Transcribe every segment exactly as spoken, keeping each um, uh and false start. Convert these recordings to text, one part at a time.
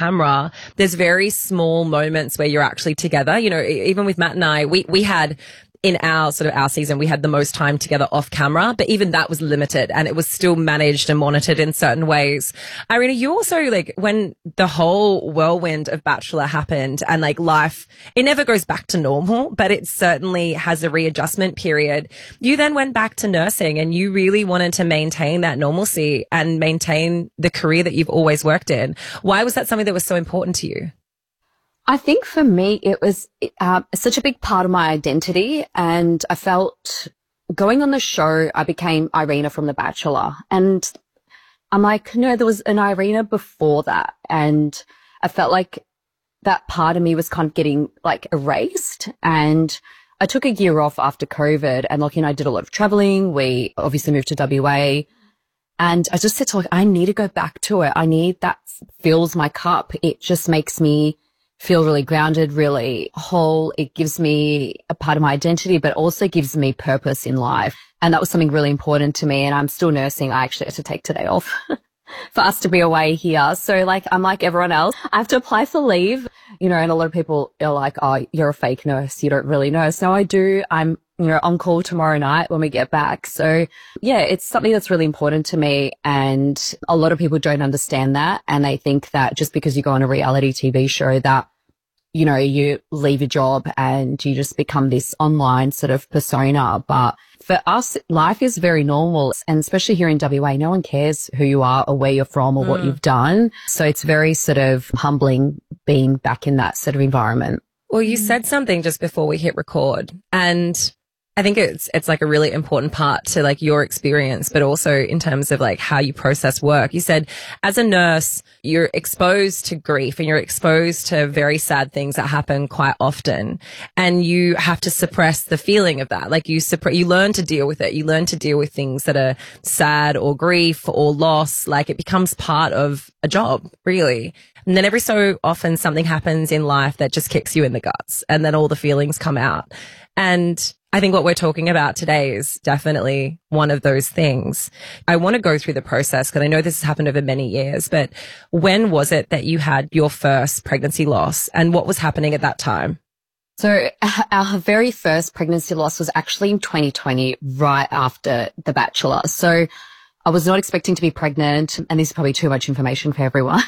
camera, there's very small moments where you're actually together. You know, e- even with Matt and I, we, we had in our sort of our season, we had the most time together off camera, but even that was limited and it was still managed and monitored in certain ways. Irina, you also like when the whole whirlwind of Bachelor happened and like life, it never goes back to normal, but it certainly has a readjustment period. You then went back to nursing and you really wanted to maintain that normalcy and maintain the career that you've always worked in. Why was that something that was so important to you? I think for me, it was uh, such a big part of my identity. And I felt going on the show, I became Irina from The Bachelor. And I'm like, no, there was an Irina before that. And I felt like that part of me was kind of getting like erased. And I took a year off after COVID and Lockie and I did a lot of traveling. We obviously moved to W A. And I just said to Lockie, I need to go back to it. I need that fills my cup. It just makes me feel really grounded, really whole. It gives me a part of my identity, but also gives me purpose in life. And that was something really important to me. And I'm still nursing. I actually had to take today off for us to be away here. So like, I'm like everyone else. I have to apply for leave, you know, and a lot of people are like, oh, you're a fake nurse. You don't really nurse. No, I do. I'm, you know, on call tomorrow night when we get back. So yeah, it's something that's really important to me. And a lot of people don't understand that. And they think that just because you go on a reality T V show that, you know, you leave your job and you just become this online sort of persona. But for us, life is very normal. And especially here in W A, no one cares who you are or where you're from or mm. what you've done. So it's very sort of humbling being back in that sort of environment. Well, you said something just before we hit record, and I think it's, it's like a really important part to like your experience, but also in terms of like how you process work. You said as a nurse, you're exposed to grief and you're exposed to very sad things that happen quite often. And you have to suppress the feeling of that. Like you suppress, you learn to deal with it. You learn to deal with things that are sad or grief or loss. Like it becomes part of a job, really. And then every so often something happens in life that just kicks you in the guts and then all the feelings come out. And I think what we're talking about today is definitely one of those things. I want to go through the process because I know this has happened over many years, but when was it that you had your first pregnancy loss and what was happening at that time? So our very first pregnancy loss was actually in twenty twenty, right after The Bachelor. So I was not expecting to be pregnant, and this is probably too much information for everyone.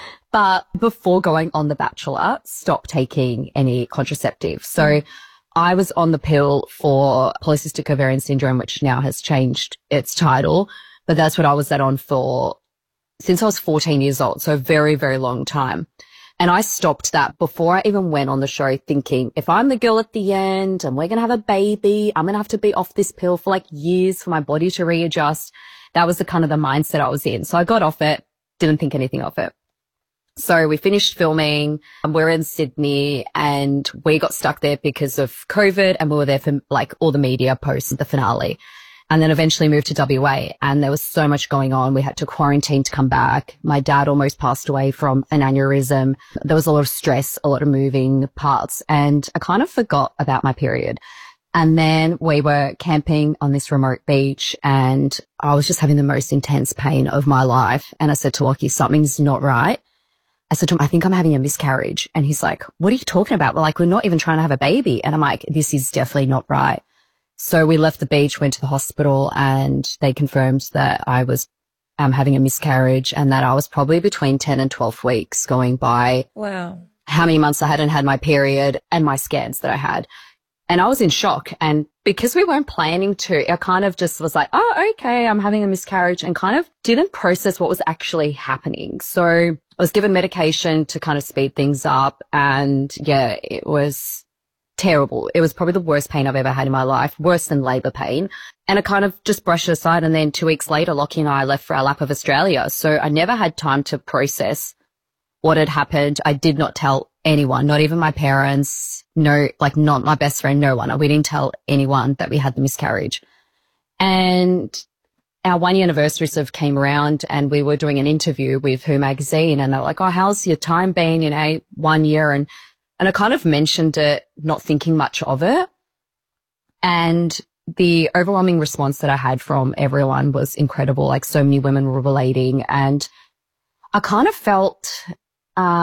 But before going on The Bachelor, stopped taking any contraceptive. So mm. I was on the pill for polycystic ovarian syndrome, which now has changed its title, but that's what I was at on for since I was fourteen years old. So a very, very long time. And I stopped that before I even went on the show thinking, if I'm the girl at the end and we're going to have a baby, I'm going to have to be off this pill for like years for my body to readjust. That was the kind of the mindset I was in. So I got off it, didn't think anything of it. So we finished filming, we're in Sydney and we got stuck there because of COVID and we were there for like all the media post the finale and then eventually moved to W A and there was so much going on. We had to quarantine to come back. My dad almost passed away from an aneurysm. There was a lot of stress, a lot of moving parts and I kind of forgot about my period. And then we were camping on this remote beach and I was just having the most intense pain of my life. And I said to Lockie, something's not right. I said to him, I think I'm having a miscarriage. And he's like, what are you talking about? We're like, we're not even trying to have a baby. And I'm like, this is definitely not right. So we left the beach, went to the hospital and they confirmed that I was um, having a miscarriage and that I was probably between ten and twelve weeks going by. Wow. How many months I hadn't had my period and my scans that I had. And I was in shock. And because we weren't planning to, I kind of just was like, oh, okay, I'm having a miscarriage and kind of didn't process what was actually happening. So I was given medication to kind of speed things up. And yeah, it was terrible. It was probably the worst pain I've ever had in my life, worse than labor pain. And I kind of just brushed it aside. And then two weeks later, Lockie and I left for our lap of Australia. So I never had time to process what had happened. I did not tell anyone, not even my parents, no, like not my best friend, no one. We didn't tell anyone that we had the miscarriage. And our one year anniversary sort of came around and we were doing an interview with Who Magazine and they're like, oh, how's your time been, you know, one year? And, and I kind of mentioned it, not thinking much of it. And the overwhelming response that I had from everyone was incredible. Like so many women were relating and I kind of felt, uh,